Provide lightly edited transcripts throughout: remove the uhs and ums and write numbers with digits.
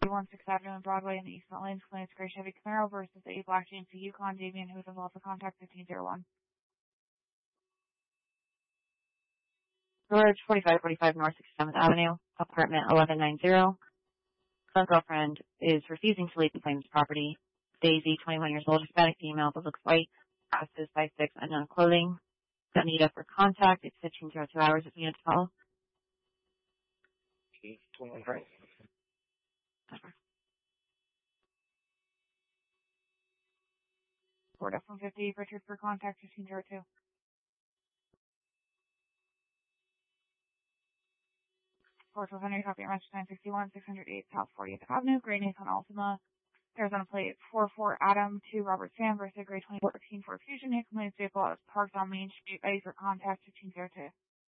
16th Avenue and Broadway in the East Lanes, claims gray Chevy Camaro versus a black GMC Yukon. Damien, who is involved for contact 1501. George, 4545 North 67th Avenue, apartment 1190. Son's girlfriend is refusing to leave the claims property. Daisy, 21 years old, Hispanic female, but looks white, passes 5'6", unknown clothing. Don't need up for contact. It's 1502 hours if you need to follow. 21 right. Ford F-150, Richard for contact 1502. Ford 1200, copy message 961, 608 South 40th Avenue, Gray Nissan Altima, Arizona plate 44 Adam 2 Robert Sam versus Gray 2014 Ford Fusion. He complains vehicle is parked on Main Street, ready for contact 1502.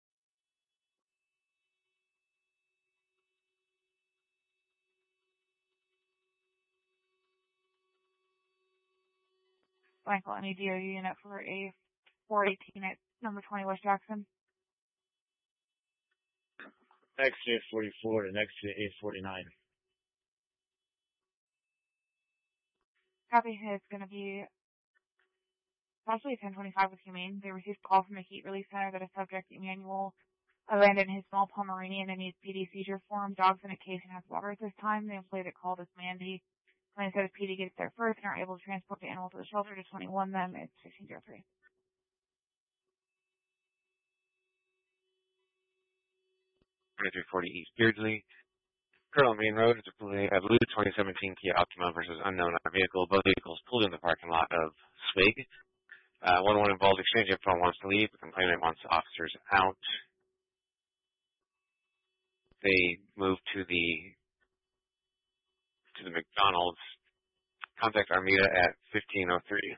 Blanco, any DOU unit for a 418 at number 20 West Jackson. Exit 44 and exit 849. Copy. It's going to be possibly 1025 with Humane. They received a call from the Heat Relief Center that a subject, Emmanuel, abandoned his small Pomeranian and needs PD seizure form. Dog's in a case and has water at this time. The employee that called is Mandy. Claims that his PD gets there first and are able to transport the animal to the shelter to 21 them. It's 1503. 2340 East Beardsley. Colonel Main Road, it's a blue 2017 Kia Optima versus unknown vehicle. Both vehicles pulled in the parking lot of Swig. One involved exchange info wants to leave. The complainant wants the officers out. They move to the McDonald's. Contact Armida at 1503.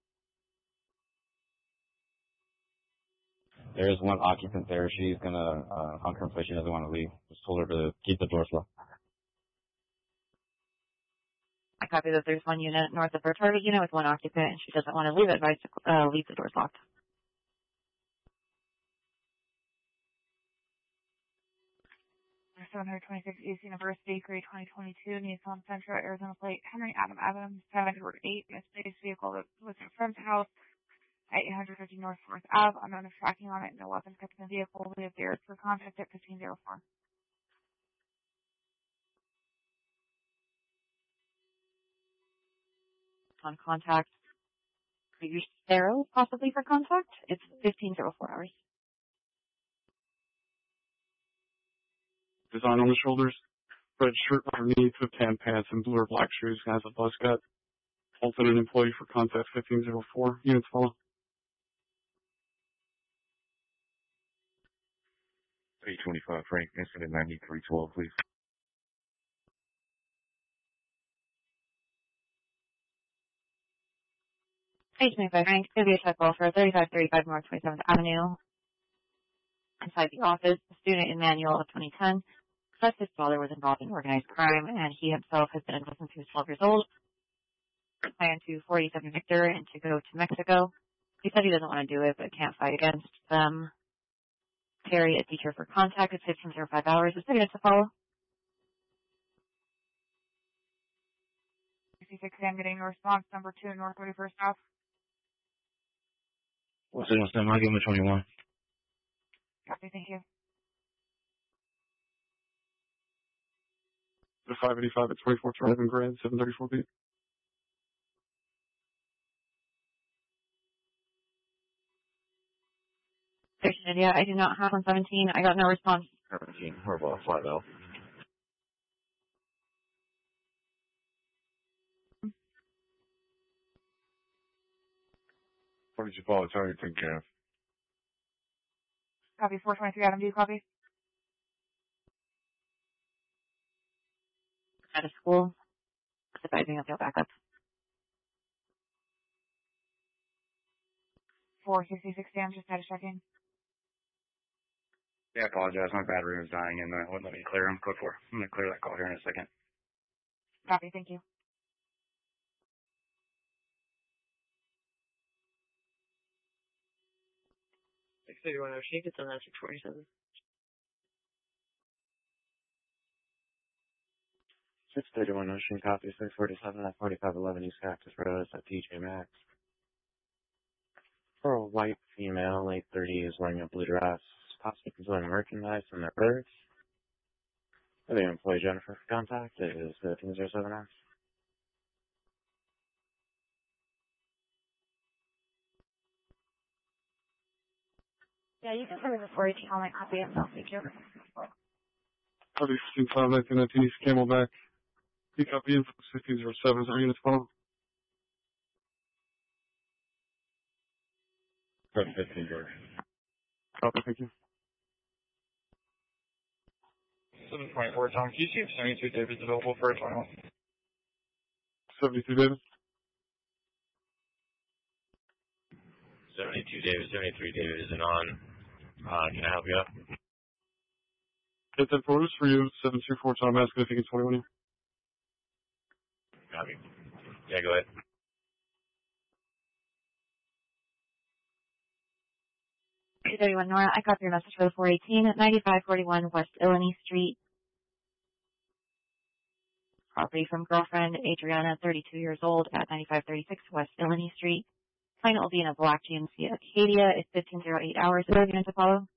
There is one occupant there. She's gonna, on confirmation, she doesn't want to leave. Just told her to keep the doors locked. I copy that there's one unit north of her target unit with one occupant, and she doesn't want to leave. Advised to leave the doors locked. Number 726 East University, grade 2022, Nissan Sentra, Arizona plate, Henry Adam Adams, 708, misplaced vehicle that was in front of the house at 850 North 4th Ave. Unknown is tracking on it. No weapons kept in the vehicle. We have Derek for contact at 1504. On contact. Previous Sparrow, possibly for contact. It's 1504 hours. Design on the shoulders, red shirt underneath with tan pants and blue or black shoes, has a buzz cut. Alternate employee for contact 1504. Units follow. 325 Frank, incident 9312, please. H25 Frank, give you a check call for 3535 North 27th Avenue. Inside the office, the student Emmanuel of 2010 says his father was involved in organized crime, and he himself has been in prison since he was 12 years old. Planned to 47 Victor and to go to Mexico. He said he doesn't want to do it, but can't fight against them. Terry, a teacher for contact, at 1505 hours. Is 3 minutes to follow. 66 I'm getting a response, number 2, North 31st Ave. What's it? I'll give him a 21. Copy, thank you. The 585 at 24th Drive in Grand, 734 feet. Station India, I do not have 117. I got no response. 17. We're about flat out. What did you follow? Tell me to take care of. Copy, 423 Adam, do you copy? Out of school. Advising of your backup. 466 I'm just had a check-in. Yeah, I apologize. My battery was dying and wouldn't let me clear them. Code 4. I'm going to clear that call here in a second. Copy, thank you. So you want to shake it on that 647? 631 Ocean, copy 647 at 4511 East Cactus Road at TJ Maxx. For a white female, late 30s, wearing a blue dress, possibly concealing merchandise in their purse. The employee Jennifer for contact is 1307X. Yeah, you can send me the 418 on my copy of that. Thank you. Copy 15-5, 1919 East Camelback. P copy info 1607. Is our unit phone? Code 15, George. Copy, thank you. 724, Tom. Can you see if 72 David's available for a 21? 72 David. 72 David, 73 David isn't on. Can I help you out? Get that for you. 724 Tom asking if you can 21. Copy. Yeah, go ahead. Two-31 Nora, I got your message for the 418 at 9541 West Illinois Street. Property from girlfriend Adriana, 32 years old, at 9536 West Illinois Street. Client will be in a black GMC Acadia. It's 1508 hours. Is there a unit to follow?